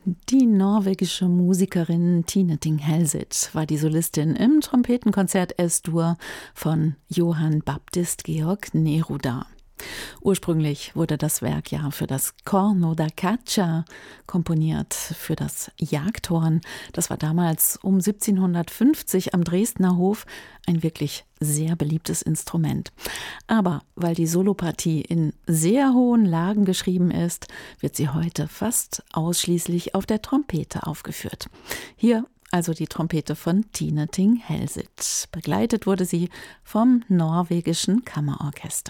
Die norwegische Musikerin Tine Ting Helseth war die Solistin im Trompetenkonzert S-Dur von Johann Baptist Georg Neruda. Ursprünglich wurde das Werk ja für das Corno da Caccia komponiert, für das Jagdhorn. Das war damals um 1750 am Dresdner Hof ein wirklich sehr beliebtes Instrument. Aber weil die Solopartie in sehr hohen Lagen geschrieben ist, wird sie heute fast ausschließlich auf der Trompete aufgeführt. Hier also die Trompete von Tine Ting Helseth. Begleitet wurde sie vom norwegischen Kammerorchester.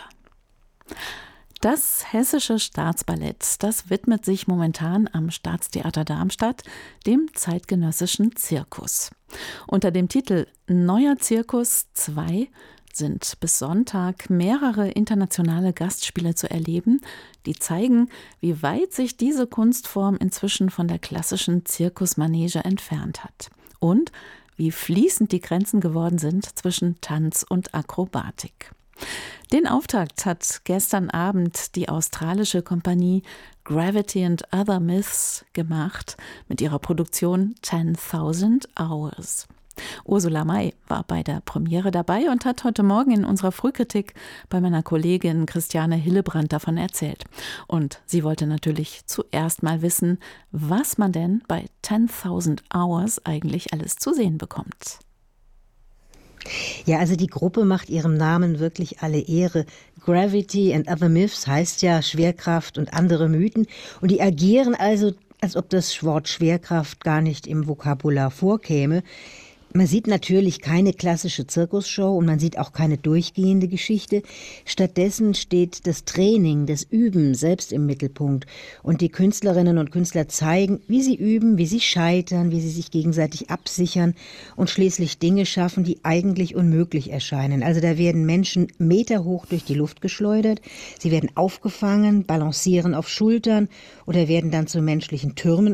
Das Hessische Staatsballett, das widmet sich momentan am Staatstheater Darmstadt dem zeitgenössischen Zirkus. Unter dem Titel Neuer Zirkus 2 sind bis Sonntag mehrere internationale Gastspiele zu erleben, die zeigen, wie weit sich diese Kunstform inzwischen von der klassischen Zirkusmanege entfernt hat und wie fließend die Grenzen geworden sind zwischen Tanz und Akrobatik. Den Auftakt hat gestern Abend die australische Kompanie Gravity and Other Myths gemacht mit ihrer Produktion 10.000 Hours. Ursula May war bei der Premiere dabei und hat heute Morgen in unserer Frühkritik bei meiner Kollegin Christiane Hillebrand davon erzählt. Und sie wollte natürlich zuerst mal wissen, was man denn bei 10.000 Hours eigentlich alles zu sehen bekommt. Ja, also die Gruppe macht ihrem Namen wirklich alle Ehre. Gravity and Other Myths heißt ja Schwerkraft und andere Mythen. Und die agieren also, als ob das Wort Schwerkraft gar nicht im Vokabular vorkäme. Man sieht natürlich keine klassische Zirkusshow und man sieht auch keine durchgehende Geschichte. Stattdessen steht das Training, das Üben selbst im Mittelpunkt. Und die Künstlerinnen und Künstler zeigen, wie sie üben, wie sie scheitern, wie sie sich gegenseitig absichern und schließlich Dinge schaffen, die eigentlich unmöglich erscheinen. Also da werden Menschen meterhoch durch die Luft geschleudert, sie werden aufgefangen, balancieren auf Schultern oder werden dann zu menschlichen Türmen